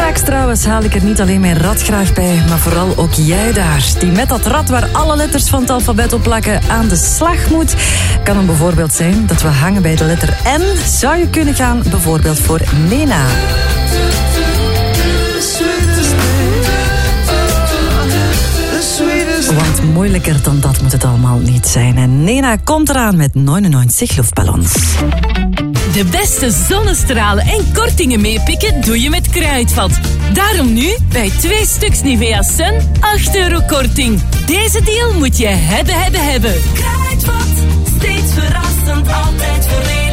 Straks trouwens haal ik er niet alleen mijn rad graag bij, maar vooral ook jij daar. Die met dat rad waar alle letters van het alfabet op plakken aan de slag moet. Kan het bijvoorbeeld zijn dat we hangen bij de letter N. Zou je kunnen gaan bijvoorbeeld voor Nena. Want moeilijker dan dat moet het allemaal niet zijn. En Nena komt eraan met 99 luchtballons. De beste zonnestralen en kortingen meepikken doe je met Kruidvat. Daarom nu bij 2 stuks Nivea Sun 8 euro korting. Deze deal moet je hebben. Kruidvat, steeds verrassend, altijd voordelig.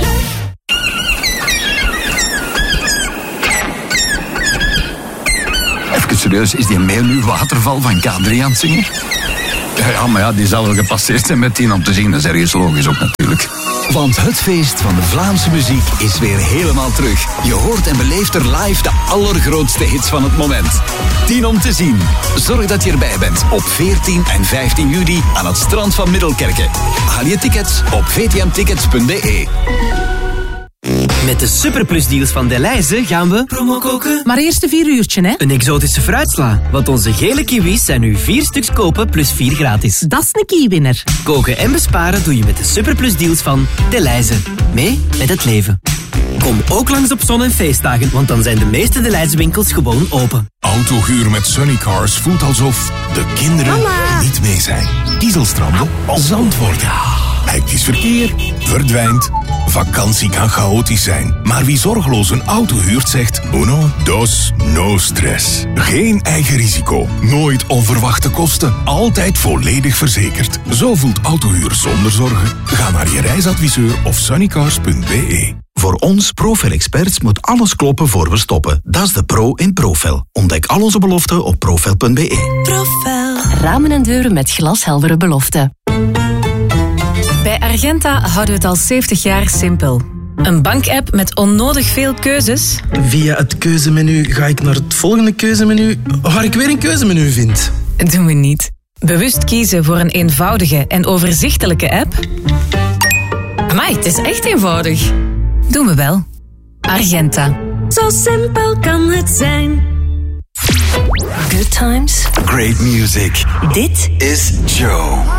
Even serieus, is die mail nu Waterval van K3 aan het zingen? Ja, maar ja, die zal wel gepasseerd zijn met 10 om te zien. Dat is ergens logisch ook natuurlijk. Want het feest van de Vlaamse muziek is weer helemaal terug. Je hoort en beleeft er live de allergrootste hits van het moment. 10 om te zien. Zorg dat je erbij bent op 14 en 15 juli aan het strand van Middelkerke. Haal je tickets op vtmtickets.be. Met de superplusdeals van Delhaize gaan we promo koken. Maar eerst een 4 uurtje, hè? Een exotische fruitsla. Want onze gele kiwis zijn nu 4 stuks kopen plus 4 gratis. Dat is een keywinner. Koken en besparen doe je met de superplusdeals van Delhaize. Mee met het leven. Kom ook langs op zon- en feestdagen, want dan zijn de meeste Delhaize winkels gewoon open. Autohuur met Sunny Cars voelt alsof de kinderen er niet mee zijn. Dieselstranden, zand worden. Hectisch verkeer verdwijnt. Vakantie kan chaotisch zijn, maar wie zorgeloos een auto huurt zegt uno, dos, no stress. Geen eigen risico, nooit onverwachte kosten, altijd volledig verzekerd. Zo voelt autohuur zonder zorgen. Ga naar je reisadviseur of sunnycars.be. Voor ons Profel-experts moet alles kloppen voor we stoppen. Dat is de pro in Profel. Ontdek al onze beloften op profel.be. Profel. Ramen en deuren met glasheldere beloften. Bij Argenta houden we het al 70 jaar simpel. Een bankapp met onnodig veel keuzes. Via het keuzemenu ga ik naar het volgende keuzemenu, waar ik weer een keuzemenu vind. Doen we niet. Bewust kiezen voor een eenvoudige en overzichtelijke app. Amai, het is echt eenvoudig. Doen we wel. Argenta. Zo simpel kan het zijn. Good times. Great music. Dit is Joe.